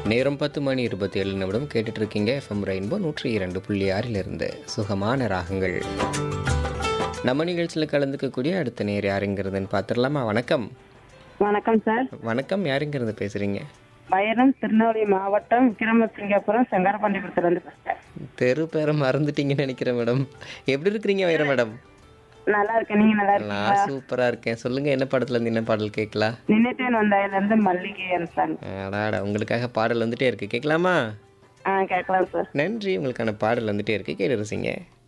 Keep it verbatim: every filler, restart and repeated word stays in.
நேரம் பத்து மணி இருபத்தி ஏழு நிமிடம் கேட்டுட்டு இருக்கீங்க எஃப்எம் ரெயின்போ நூற்றி இரண்டு புள்ளி ஆறிலிருந்து சுகமான ராகங்கள். நம்ம நிகழ்ச்சியில் கலந்துக்கக்கூடிய அடுத்த நேர் யாருங்கிறதுன்னு பார்த்துடலாமா? வணக்கம். வணக்கம் சார். வணக்கம், யாருங்கிறது பேசுறீங்க? பயணம் திருநெல்வேலி மாவட்டம் விக்கிரமசிங்கபுரம் செங்காரபாண்டிபுரத்துலேருந்து பேசுகிறேன். தெரு பேரை மறந்துட்டீங்கன்னு நினைக்கிறேன் மேடம். எப்படி இருக்கிறீங்க வைர மேடம்? நல்லா இருக்கேன், நீங்க நல்லா இருக்கீங்களா? நான் சூப்பரா இருக்கேன். சொல்லுங்க, என்ன படத்துல இருந்து என்ன பாடல் கேட்கலாம்? நினைத்தேன் வந்தாயிலிருந்து மல்லிகை சாங். அடாடா, உங்களுக்காக பாடல் வந்துட்டே இருக்கு, கேட்கலாமா? ஆ கேட்கலாம் சார். நன்றி. உங்களுக்கான பாடல் வந்துட்டே இருக்கு, கேட்டு ரசிங்க.